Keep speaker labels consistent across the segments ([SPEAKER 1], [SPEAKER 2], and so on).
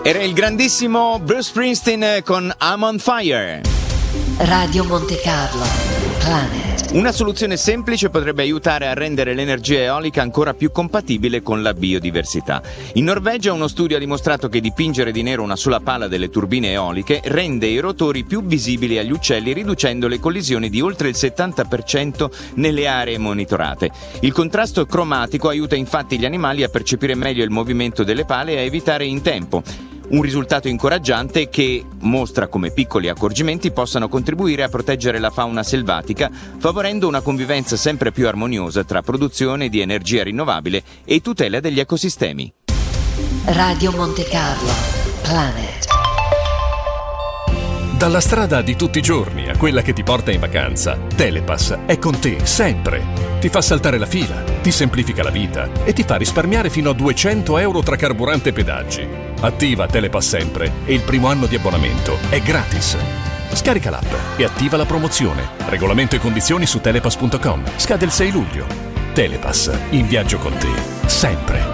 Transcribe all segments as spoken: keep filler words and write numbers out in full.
[SPEAKER 1] Era il grandissimo Bruce Springsteen con I'm on Fire.
[SPEAKER 2] Radio Monte Carlo, Planet.
[SPEAKER 1] Una soluzione semplice potrebbe aiutare a rendere l'energia eolica ancora più compatibile con la biodiversità. In Norvegia uno studio ha dimostrato che dipingere di nero una sola pala delle turbine eoliche rende i rotori più visibili agli uccelli, riducendo le collisioni di oltre il settanta per cento nelle aree monitorate. Il contrasto cromatico aiuta infatti gli animali a percepire meglio il movimento delle pale e a evitare in tempo. Un risultato incoraggiante che mostra come piccoli accorgimenti possano contribuire a proteggere la fauna selvatica, favorendo una convivenza sempre più armoniosa tra produzione di energia rinnovabile e tutela degli ecosistemi.
[SPEAKER 2] Radio Monte Carlo, Planet.
[SPEAKER 3] Dalla strada di tutti i giorni a quella che ti porta in vacanza, Telepass è con te sempre. Ti fa saltare la fila, ti semplifica la vita e ti fa risparmiare fino a duecento euro tra carburante e pedaggi. Attiva Telepass sempre e il primo anno di abbonamento è gratis. Scarica l'app e attiva la promozione. Regolamento e condizioni su telepass punto com. Scade il sei luglio. Telepass, in viaggio con te, sempre.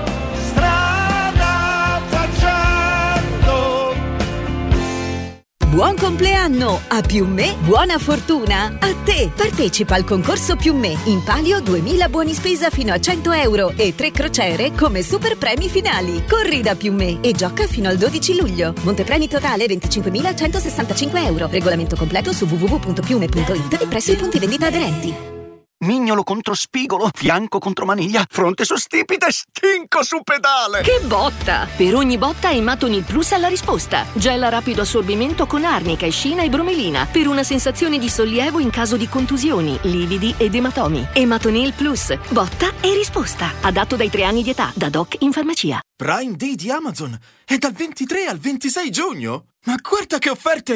[SPEAKER 4] Buon compleanno! A Più Me, buona fortuna! A te! Partecipa al concorso Più Me. In palio duemila buoni spesa fino a cento euro e tre crociere come super premi finali. Corri da Più Me e gioca fino al dodici luglio. Montepremi totale venticinquemilacentosessantacinque euro. Regolamento completo su w w w punto piume punto it e presso i punti vendita aderenti.
[SPEAKER 5] Mignolo contro spigolo, fianco contro maniglia, fronte su stipite, stinco su pedale.
[SPEAKER 6] Che botta! Per ogni botta Ematonil Plus ha la risposta. Gel a rapido assorbimento con arnica, escina e bromelina per una sensazione di sollievo in caso di contusioni, lividi ed ematomi. Ematonil Plus, botta e risposta. Adatto dai tre anni di età, da doc in farmacia.
[SPEAKER 7] Prime Day di Amazon è dal ventitré al ventisei giugno. Ma guarda che offerte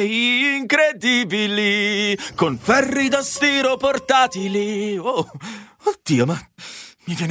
[SPEAKER 7] incredibili! Con ferri da stiro portatili. Oh, oddio, ma